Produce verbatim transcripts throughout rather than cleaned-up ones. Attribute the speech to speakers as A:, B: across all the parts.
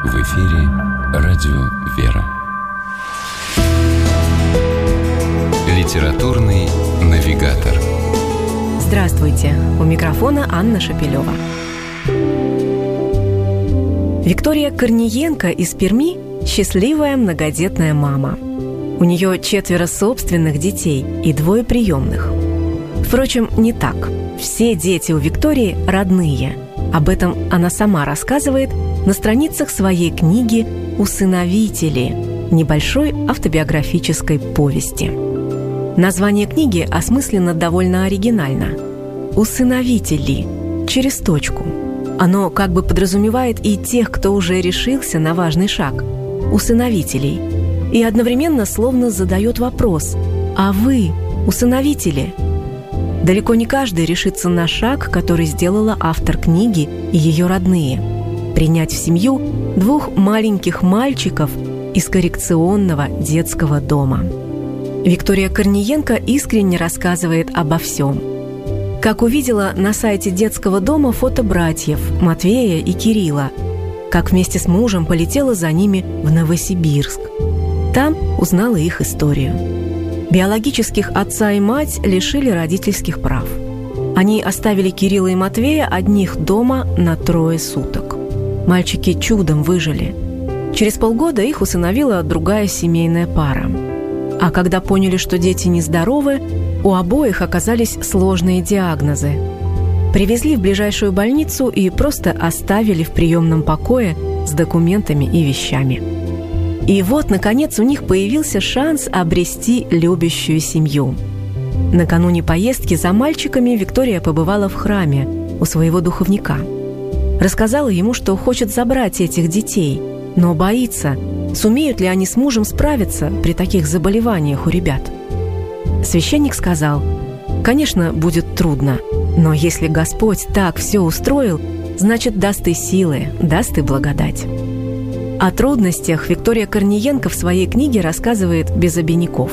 A: В эфире радио «Вера». Литературный навигатор.
B: Здравствуйте! У микрофона Анна Шапилева. Виктория Корниенко из Перми – счастливая многодетная мама. У нее четверо собственных детей и двое приемных. Впрочем, не так. Все дети у Виктории родные. Об этом она сама рассказывает на страницах своей книги «Усыновители» – небольшой автобиографической повести. Название книги осмысленно довольно оригинально. «Усыновители» через точку. Оно как бы подразумевает и тех, кто уже решился на важный шаг – усыновителей, и одновременно словно задает вопрос: «А вы, усыновители?» Далеко не каждый решится на шаг, который сделала автор книги и ее родные – принять в семью двух маленьких мальчиков из коррекционного детского дома. Виктория Корниенко искренне рассказывает обо всем. Как увидела на сайте детского дома фото братьев Матвея и Кирилла, как вместе с мужем полетела за ними в Новосибирск. Там узнала их историю. Биологических отца и мать лишили родительских прав. Они оставили Кирилла и Матвея одних дома на трое суток. Мальчики чудом выжили. Через полгода их усыновила другая семейная пара. А когда поняли, что дети нездоровы, у обоих оказались сложные диагнозы. Привезли в ближайшую больницу и просто оставили в приемном покое с документами и вещами. И вот, наконец, у них появился шанс обрести любящую семью. Накануне поездки за мальчиками Виктория побывала в храме у своего духовника. Рассказала ему, что хочет забрать этих детей, но боится, сумеют ли они с мужем справиться при таких заболеваниях у ребят. Священник сказал: «Конечно, будет трудно, но если Господь так все устроил, значит, даст и силы, даст и благодать». О трудностях Виктория Корниенко в своей книге рассказывает без обиняков.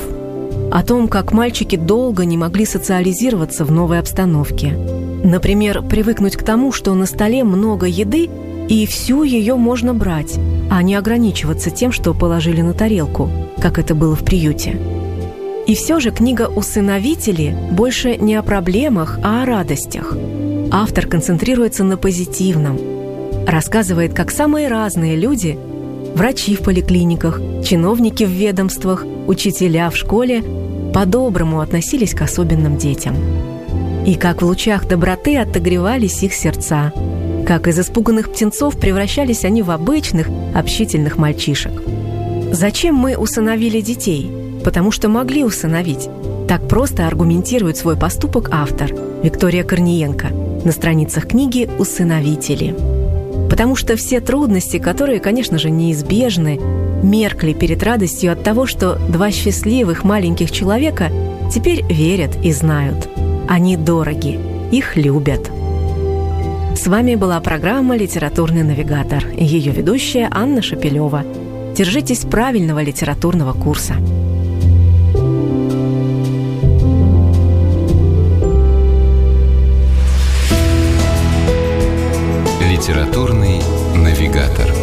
B: О том, как мальчики долго не могли социализироваться в новой обстановке. Например, привыкнуть к тому, что на столе много еды, и всю ее можно брать, а не ограничиваться тем, что положили на тарелку, как это было в приюте. И все же книга «Усыновители» больше не о проблемах, а о радостях. Автор концентрируется на позитивном. Рассказывает, как самые разные люди – врачи в поликлиниках, чиновники в ведомствах, учителя в школе – по-доброму относились к особенным детям. И как в лучах доброты отогревались их сердца, как из испуганных птенцов превращались они в обычных, общительных мальчишек. Зачем мы усыновили детей? Потому что могли усыновить. Так просто аргументирует свой поступок автор Виктория Корниенко на страницах книги «Усыновители». Потому что все трудности, которые, конечно же, неизбежны, меркли перед радостью от того, что два счастливых маленьких человека теперь верят и знают. Они дороги, их любят. С вами была программа «Литературный навигатор» и ее ведущая Анна Шапилева. Держитесь правильного литературного курса.
A: Литературный навигатор.